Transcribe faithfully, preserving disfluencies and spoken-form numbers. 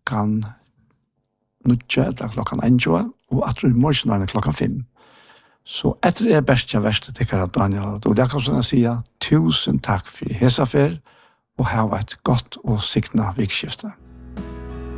klokkan nutje, eller klokkan enjua, og at i morgen er det klokkan fem. Så etter er best jeg verste til Kara Daniel, og det kan sånn si tusen takk for hesa fer, og ha et godt og sikna vikskifte.